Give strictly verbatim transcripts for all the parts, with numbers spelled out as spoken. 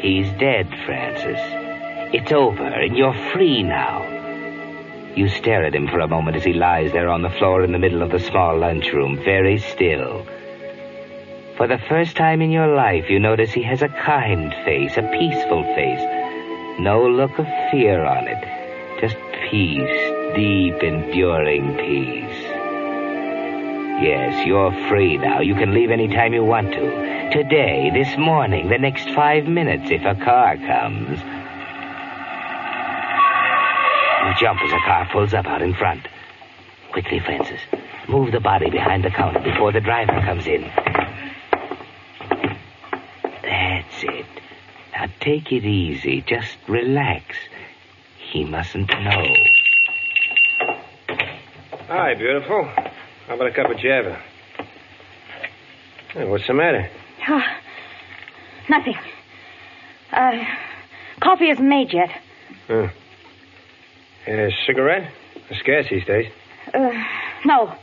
He's dead, Francis. It's over, and you're free now. You stare at him for a moment as he lies there on the floor in the middle of the small lunchroom, very still. For the first time in your life, you notice he has a kind face, a peaceful face. No look of fear on it. Just peace, deep, enduring peace. Yes, you're free now. You can leave any time you want to. Today, this morning, the next five minutes, if a car comes. You jump as a car pulls up out in front. Quickly, Francis. Move the body behind the counter before the driver comes in. That's it. Now take it easy. Just relax. He mustn't know. Hi, beautiful. How about a cup of Java? Hey, what's the matter? Oh, nothing. Uh, coffee isn't made yet. Huh. A cigarette? It's scarce these days. Uh, no.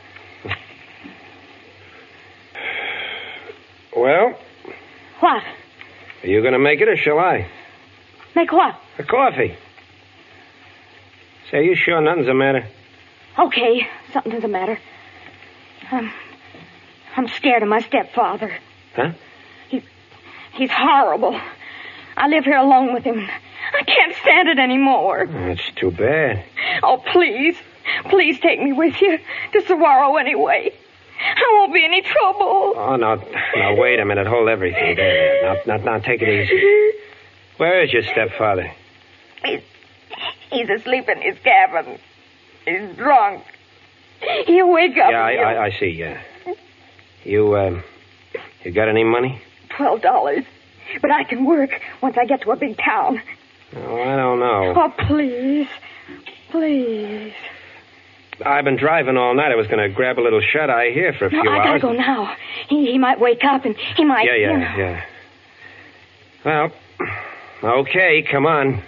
Well? What? Are you going to make it or shall I? Make what? A coffee. Say, are you sure nothing's the matter? Okay, something's the matter. I'm, I'm scared of my stepfather. Huh? He, he's horrible. I live here alone with him. I can't stand it anymore. That's too bad. Oh, please. Please take me with you to Saguaro anyway. I won't be any trouble. Oh, now, now, wait a minute. Hold everything. There, there. Now, now, now, take it easy. Where is your stepfather? He's, he's asleep in his cabin. He's drunk. He'll wake up. Yeah, I, I, I see, yeah. You, um, you got any money? Twelve dollars. But I can work once I get to a big town. Oh, I don't know. Oh, please. Please. I've been driving all night. I was going to grab a little shut-eye here for a no, few I hours. I gotta go now. He, he might wake up and he might... Yeah, yeah, you know. yeah. Well, okay, come on.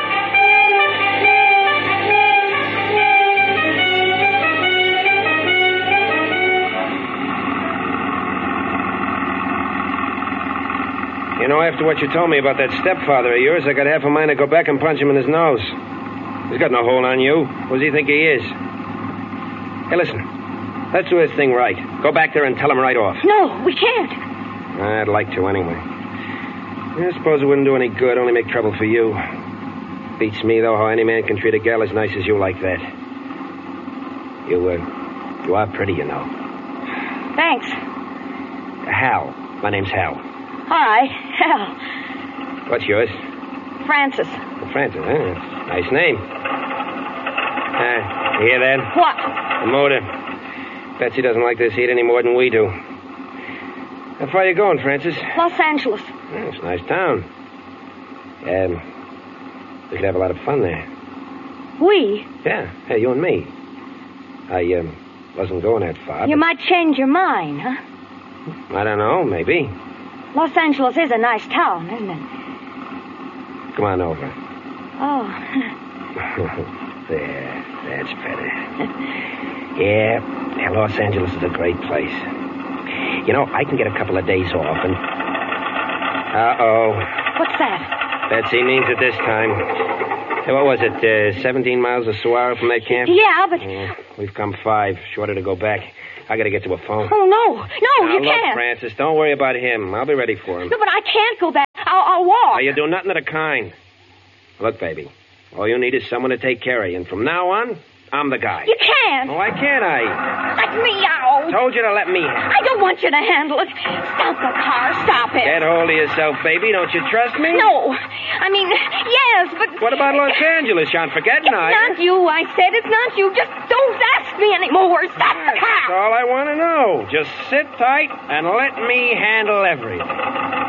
You know, after what you told me about that stepfather of yours, I got half a mind to go back and punch him in his nose. He's got no hold on you. Who does he think he is? Hey, listen. Let's do this thing right. Go back there and tell him right off. No, we can't. I'd like to anyway. I suppose it wouldn't do any good, only make trouble for you. Beats me, though, how any man can treat a gal as nice as you like that. You, uh, you are pretty, you know. Thanks. Hal. My name's Hal. Hi, Hal. What's yours? Francis. Oh, Francis, huh? Nice name. Uh, you hear that? What? The motor. Betsy doesn't like this heat any more than we do. How far are you going, Francis? Los Angeles. Oh, it's a nice town. Um, we could have a lot of fun there. We? Yeah, hey, you and me. I, um, wasn't going that far. You but... might change your mind, huh? I don't know, maybe. Los Angeles is a nice town, isn't it? Come on over. Oh. There, that's better. Yeah, Los Angeles is a great place. You know, I can get a couple of days off and... Uh-oh. What's that? Betsy means it this time. Hey, what was it, uh, seventeen miles of Saguaro from that camp? Yeah, but... Yeah, we've come five. Shorter to go back. I gotta get to a phone. Oh, no. No, now, you look, can't. Francis, don't worry about him. I'll be ready for him. No, but I can't go back. I'll, I'll walk. Now, you do nothing of the kind. Look, baby, all you need is someone to take care of you. And from now on, I'm the guy. You can't. Oh, why can't I? Let me out. Told you to let me handle it. I don't want you to handle it. Stop the car. Stop it. Get hold of yourself, baby. Don't you trust me? No. I mean, yes, but... What about Los Angeles? You aren't forgetting, It's are you? not you, I said. It's not you. Just don't ask me anymore. Stop the That's car. all I want to know. Just sit tight and let me handle everything.